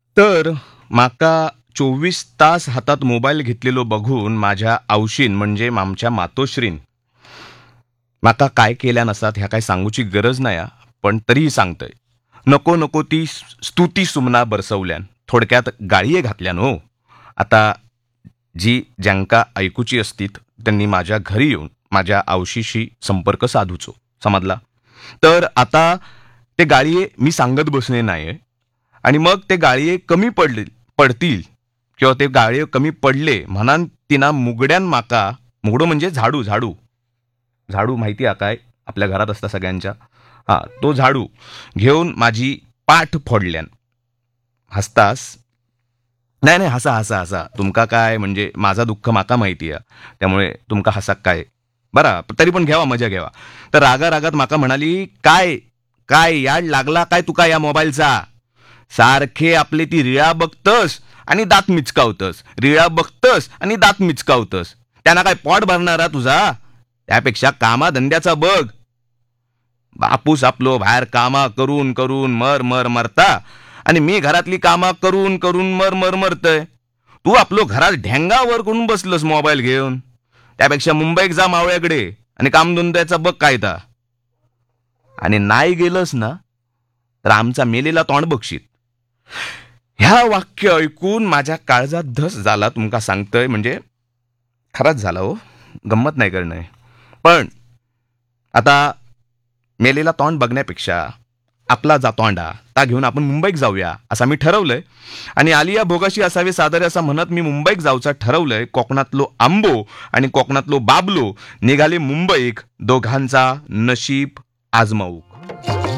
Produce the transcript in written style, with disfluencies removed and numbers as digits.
तर माका 24 तास हातात मोबाईल घेतलेलो बघून माझ्या आवशीन म्हणजे आमच्या मातोश्रीन माका काय केल्या नसात ह्या काय सांगूची गरज नाही हा. पण तरीही सांगतय. नको नको ती स्तुती सुमना बरसवल्यान थोडक्यात गाळये घातल्यान हो. आता ज्यांका ऐकूची असतीत त्यांनी माझ्या घरी येऊन माझ्या आवशीशी संपर्क साधूचो. समजला. तर आता ते गाळये मी सांगत बसणे नाही आणि मग ते गाळये पडतील किंवा ते गाळये कमी पडले म्हणान तिना मुगड्यान माका मुगडो म्हणजे झाडू झाडू झाडू माहिती आहे काय आपल्या घरात असता सगळ्यांच्या. हा तो झाडू घेऊन माझी पाठ फोडल्यान. हसतास. नाही नाही हसा हसा हसा तुमका काय म्हणजे माझा दुःख माका माहिती आहे त्यामुळे तुमका हसाक काय. बरा तरी पण घ्यावा मजा घ्यावा. तर रागा रागात माका म्हणाली काय काय याड लागला काय तुका या मोबाईलचा. सारखे आपले ती रिळा बघतस आणि दात मिचकावतस रिळा बघतस आणि दात मिचकावतस त्यांना काय पोट भरणारा तुझा. त्यापेक्षा कामा धंद्याचा बघ. बापूस आपलो बाहेर कामा करून करून मर मर मरता आणि मी घरातली कामा करून करून मर मर मरतय. तू आपलो घरात ढेंगावर करून बसलस मोबाईल घेऊन. त्यापेक्षा मुंबईत जा मावळ्याकडे आणि कामधंद्याचा बघ कायदा. आणि नाही गेलस ना तर आमचा मेलेला तोंड बघशीत. ह्या वाक्य ऐकून माझ्या काळजात धस झाला तुमका सांगतय म्हणजे खराच झाला हो. गंमत नाही करणं. पण आता मेलेला तोंड बघण्यापेक्षा आपला जा तोंडा ता घेऊन आपण मुंबईत जाऊया असं मी ठरवलंय. आणि आलिया भोगाशी असावे सादरे असं म्हणत मी मुंबईत जाऊचा ठरवलंय. कोकणातलो आंबो आणि कोकणातलो बाबलो निघाले मुंबईक दोघांचा नशीब आजमावूक.